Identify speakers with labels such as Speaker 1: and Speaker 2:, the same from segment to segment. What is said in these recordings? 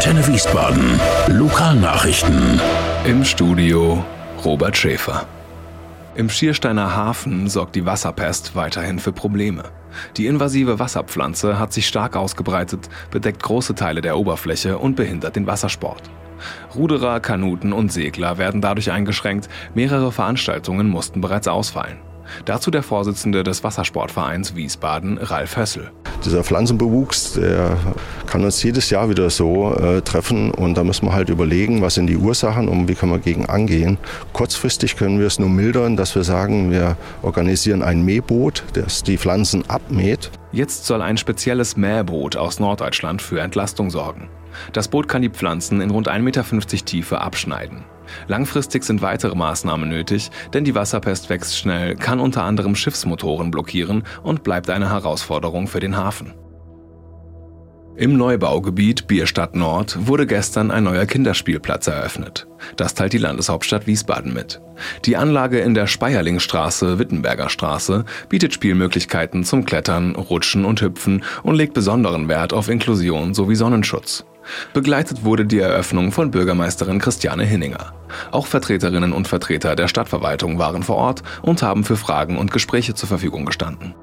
Speaker 1: Antenne Wiesbaden. Lokalnachrichten.
Speaker 2: Im Studio Robert Schäfer. Im Schiersteiner Hafen sorgt die Wasserpest weiterhin für Probleme. Die invasive Wasserpflanze hat sich stark ausgebreitet, bedeckt große Teile der Oberfläche und behindert den Wassersport. Ruderer, Kanuten und Segler werden dadurch eingeschränkt, mehrere Veranstaltungen mussten bereits ausfallen. Dazu der Vorsitzende des Wassersportvereins Wiesbaden, Ralf Hössel.
Speaker 3: Dieser Pflanzenbewuchs, der kann uns jedes Jahr wieder so treffen und da müssen wir halt überlegen, was sind die Ursachen und wie können wir gegen angehen. Kurzfristig können wir es nur mildern, dass wir sagen, wir organisieren ein Mähboot, das die Pflanzen abmäht.
Speaker 2: Jetzt soll ein spezielles Mähboot aus Norddeutschland für Entlastung sorgen. Das Boot kann die Pflanzen in rund 1,50 Meter Tiefe abschneiden. Langfristig sind weitere Maßnahmen nötig, denn die Wasserpest wächst schnell, kann unter anderem Schiffsmotoren blockieren und bleibt eine Herausforderung für den Hafen. Im Neubaugebiet Bierstadt Nord wurde gestern ein neuer Kinderspielplatz eröffnet. Das teilt die Landeshauptstadt Wiesbaden mit. Die Anlage in der Speierlingstraße, Wittenberger Straße, bietet Spielmöglichkeiten zum Klettern, Rutschen und Hüpfen und legt besonderen Wert auf Inklusion sowie Sonnenschutz. Begleitet wurde die Eröffnung von Bürgermeisterin Christiane Hinninger. Auch Vertreterinnen und Vertreter der Stadtverwaltung waren vor Ort und haben für Fragen und Gespräche zur Verfügung gestanden.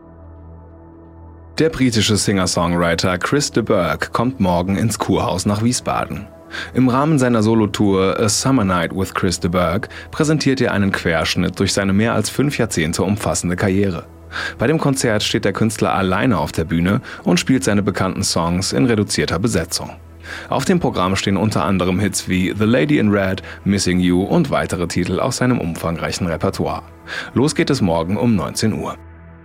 Speaker 2: Der britische Singer-Songwriter Chris de Burgh kommt morgen ins Kurhaus nach Wiesbaden. Im Rahmen seiner Solotour A Summer Night with Chris de Burgh präsentiert er einen Querschnitt durch seine mehr als 5 Jahrzehnte umfassende Karriere. Bei dem Konzert steht der Künstler alleine auf der Bühne und spielt seine bekannten Songs in reduzierter Besetzung. Auf dem Programm stehen unter anderem Hits wie The Lady in Red, Missing You und weitere Titel aus seinem umfangreichen Repertoire. Los geht es morgen um 19 Uhr.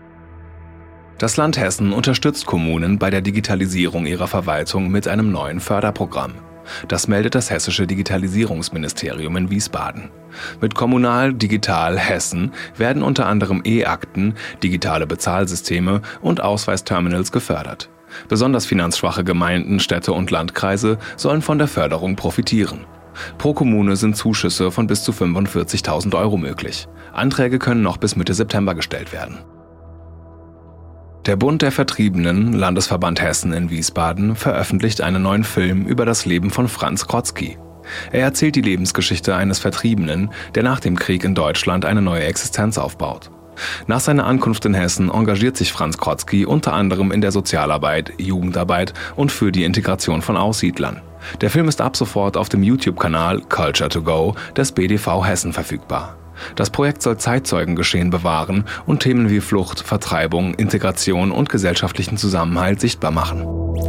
Speaker 2: Das Land Hessen unterstützt Kommunen bei der Digitalisierung ihrer Verwaltung mit einem neuen Förderprogramm. Das meldet das Hessische Digitalisierungsministerium in Wiesbaden. Mit Kommunal Digital Hessen werden unter anderem E-Akten, digitale Bezahlsysteme und Ausweisterminals gefördert. Besonders finanzschwache Gemeinden, Städte und Landkreise sollen von der Förderung profitieren. Pro Kommune sind Zuschüsse von bis zu 45.000 € möglich. Anträge können noch bis Mitte September gestellt werden. Der Bund der Vertriebenen, Landesverband Hessen in Wiesbaden, veröffentlicht einen neuen Film über das Leben von Franz Krotzki. Er erzählt die Lebensgeschichte eines Vertriebenen, der nach dem Krieg in Deutschland eine neue Existenz aufbaut. Nach seiner Ankunft in Hessen engagiert sich Franz Krotzki unter anderem in der Sozialarbeit, Jugendarbeit und für die Integration von Aussiedlern. Der Film ist ab sofort auf dem YouTube-Kanal Culture to Go des BDV Hessen verfügbar. Das Projekt soll Zeitzeugengeschehen bewahren und Themen wie Flucht, Vertreibung, Integration und gesellschaftlichen Zusammenhalt sichtbar machen.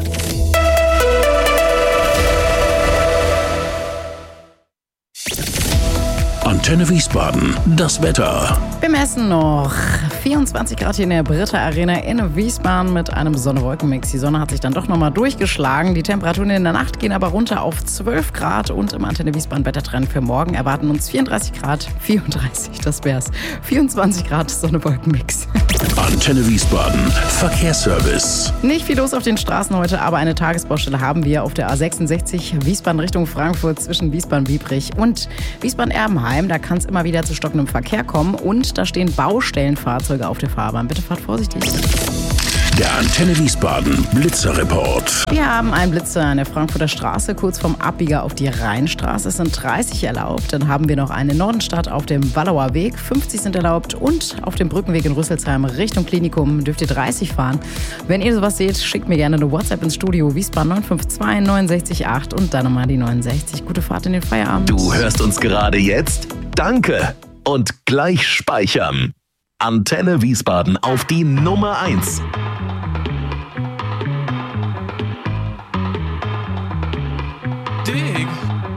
Speaker 1: Antenne Wiesbaden, das Wetter.
Speaker 4: Wir messen noch 24 Grad hier in der Britta Arena in Wiesbaden mit einem Sonne-Wolken-Mix. Die Sonne hat sich dann doch nochmal durchgeschlagen. Die Temperaturen in der Nacht gehen aber runter auf 12 Grad. Und im Antenne Wiesbaden Wettertrend für morgen erwarten uns 34 Grad, 34, das wär's. 24 Grad Sonne-Wolken-Mix.
Speaker 1: Antenne Wiesbaden, Verkehrsservice.
Speaker 4: Nicht viel los auf den Straßen heute, aber eine Tagesbaustelle haben wir auf der A66 Wiesbaden Richtung Frankfurt zwischen Wiesbaden-Biebrich und Wiesbaden-Erbenheim. Da kann es immer wieder zu stockendem Verkehr kommen und da stehen Baustellenfahrzeuge auf der Fahrbahn. Bitte fahrt vorsichtig.
Speaker 1: Der Antenne Wiesbaden Blitzerreport.
Speaker 4: Wir haben einen Blitzer an der Frankfurter Straße, kurz vom Abbieger auf die Rheinstraße. Es sind 30 erlaubt. Dann haben wir noch eine Nordenstadt auf dem Wallauer Weg. 50 sind erlaubt. Und auf dem Brückenweg in Rüsselsheim Richtung Klinikum dürft ihr 30 fahren. Wenn ihr sowas seht, schickt mir gerne eine WhatsApp ins Studio. Wiesbaden 952 69 8 und dann nochmal die 69. Gute Fahrt in den Feierabend.
Speaker 5: Du hörst uns gerade jetzt? Danke! Und gleich speichern. Antenne Wiesbaden auf die Nummer 1.